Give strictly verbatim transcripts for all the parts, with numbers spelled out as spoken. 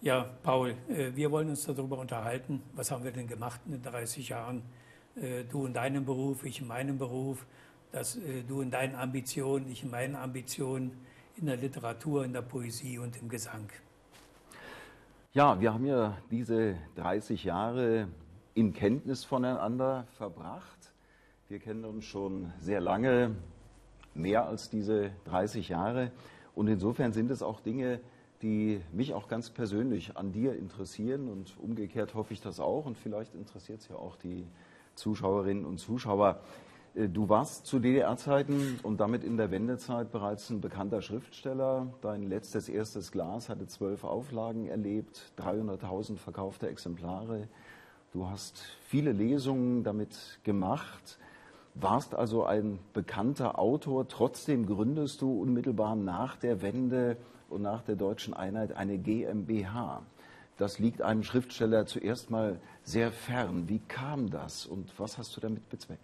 Ja, Paul, wir wollen uns darüber unterhalten, was haben wir denn gemacht in den dreißig Jahren? Du in deinem Beruf, ich in meinem Beruf, dass du in deinen Ambitionen, ich in meinen Ambitionen, in der Literatur, in der Poesie und im Gesang. Ja, wir haben ja diese dreißig Jahre in Kenntnis voneinander verbracht. Wir kennen uns schon sehr lange, mehr als diese dreißig Jahre. Und insofern sind es auch Dinge, die mich auch ganz persönlich an dir interessieren. Und umgekehrt hoffe ich das auch. Und vielleicht interessiert es ja auch die Zuschauerinnen und Zuschauer. Du warst zu D D R-Zeiten und damit in der Wendezeit bereits ein bekannter Schriftsteller. Dein letztes erstes Glas hatte zwölf Auflagen erlebt, dreihunderttausend verkaufte Exemplare. Du hast viele Lesungen damit gemacht, warst also ein bekannter Autor. Trotzdem gründest du unmittelbar nach der Wende und nach der deutschen Einheit eine GmbH. Das liegt einem Schriftsteller zuerst mal sehr fern. Wie kam das und was hast du damit bezweckt?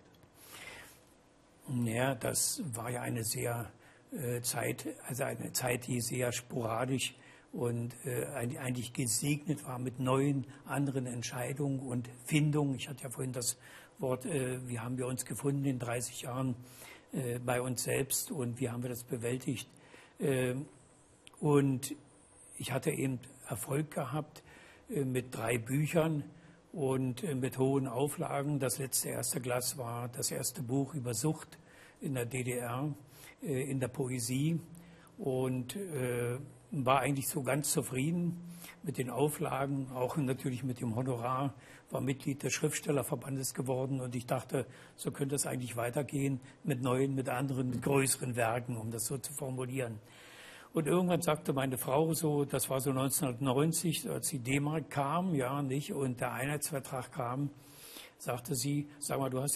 Ja, das war ja eine sehr äh, Zeit, also eine Zeit, die sehr sporadisch und äh, eigentlich gesegnet war mit neuen, anderen Entscheidungen und Findungen. Ich hatte ja vorhin das Wort, äh, wie haben wir uns gefunden in dreißig Jahren äh, bei uns selbst und wie haben wir das bewältigt. Äh, und ich hatte eben Erfolg gehabt äh, mit drei Büchern und äh, mit hohen Auflagen. Das letzte erste Glas war das erste Buch über Sucht in der D D R, äh, in der Poesie und äh, war eigentlich so ganz zufrieden mit den Auflagen, auch natürlich mit dem Honorar, war Mitglied des Schriftstellerverbandes geworden und ich dachte, so könnte es eigentlich weitergehen mit neuen, mit anderen, mit größeren Werken, um das so zu formulieren. Und irgendwann sagte meine Frau so, das war so neunzehnhundertneunzig, als die D-Mark kam, ja, nicht, und der Einheitsvertrag kam, sagte sie, sag mal, du hast